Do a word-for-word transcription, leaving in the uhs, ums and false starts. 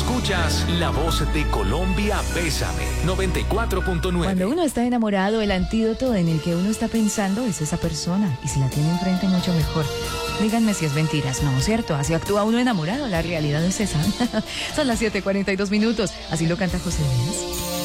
Escuchas La Voz de Colombia, Bésame, noventa y cuatro punto nueve. Cuando uno está enamorado, el antídoto en el que uno está pensando es esa persona. Y si la tiene enfrente, mucho mejor. Díganme si es mentiras, ¿no? ¿Cierto? Así actúa uno enamorado. La realidad es esa. Son las siete cuarenta y dos minutos. Así lo canta José Luis.